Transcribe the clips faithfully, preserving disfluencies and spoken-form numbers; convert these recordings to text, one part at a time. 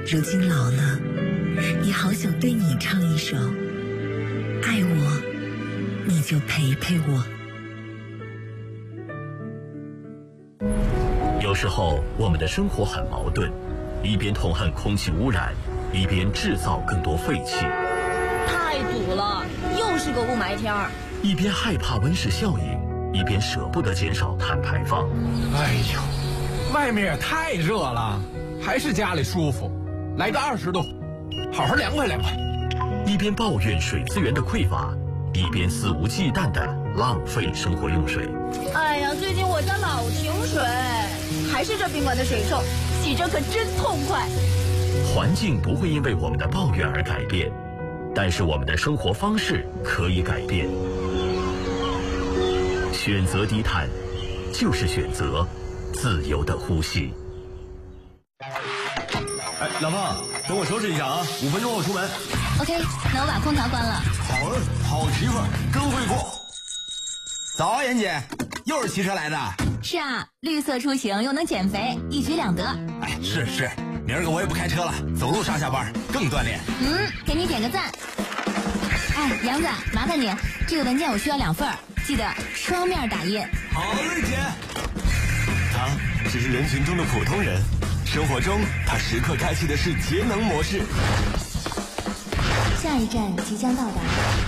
如今老了，也好想对你唱一首，爱我，你就陪陪我。 有时候我们的生活很矛盾，一边痛恨空气污染，一边制造更多废气。 太堵了，又是个雾霾天儿。 一边害怕温室效应，一边舍不得减少碳排放。 哎呦，外面也太热了，还是家里舒服。来个二十度，好好凉快凉快。 一边抱怨水资源的匮乏，一边肆无忌惮地浪费生活用水。 哎呀，最近我家老停水，还是这宾馆的水臭，洗着可真痛快。 环境不会因为我们的抱怨而改变，但是我们的生活方式可以改变。选择低碳，就是选择自由的呼吸。 哎，老婆，等我收拾一下啊，五分钟后出门。 OK， 那我把空调关了。 好儿，好媳妇儿，真会过。 早啊，妍姐，又是骑车来的。 是啊，绿色出行又能减肥，一举两得。 哎，是是，明儿个我也不开车了，走路上下班更锻炼。 嗯，给你点个赞。哎，杨子，麻烦你，这个文件我需要两份，记得双面打印。 好嘞，姐。他只是人群中的普通人，生活中他时刻开启的是节能模式。 下一站即将到达。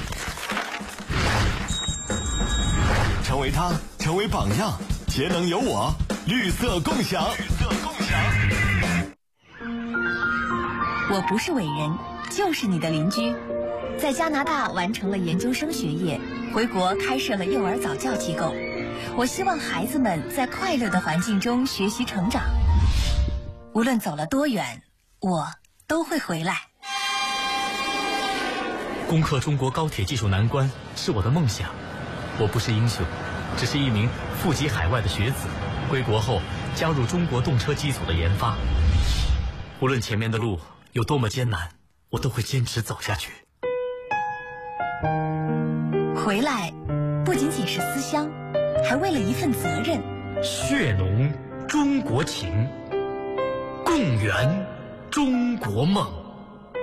成为他，成为榜样，节能有我，绿色共享。绿色共享。 我不是伟人，就是你的邻居。在加拿大完成了研究生学业，回国开设了幼儿早教机构。我希望孩子们在快乐的环境中学习成长。无论走了多远，我都会回来。 攻克中国高铁技术难关是我的梦想。我不是英雄，只是一名富籍海外的学子，归国后加入中国动车机组的研发。无论前面的路有多么艰难，我都会坚持走下去。 回来不仅仅是思乡，还为了一份责任。 血浓中国情，共圆中国梦。